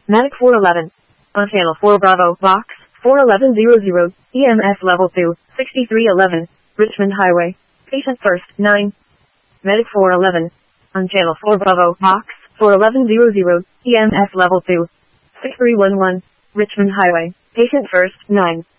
Medic 411. On channel 4 Bravo, box 41100, EMS level 2, 6311, Richmond Highway. Patient first, 9. Medic 411. On channel 4 Bravo, box 41100, EMS level 2, 6311, Richmond Highway. Patient first, 9.